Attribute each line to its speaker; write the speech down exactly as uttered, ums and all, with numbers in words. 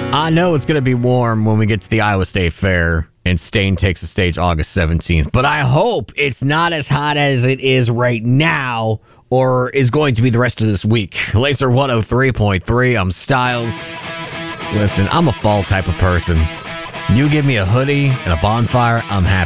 Speaker 1: I know it's going to be warm when we get to the Iowa State Fair and Stain takes the stage August seventeenth, but I hope it's not as hot as it is right now or is going to be the rest of this week. Laser one oh three point three, I'm Styles. Listen, I'm a fall type of person. You give me a hoodie and a bonfire, I'm happy.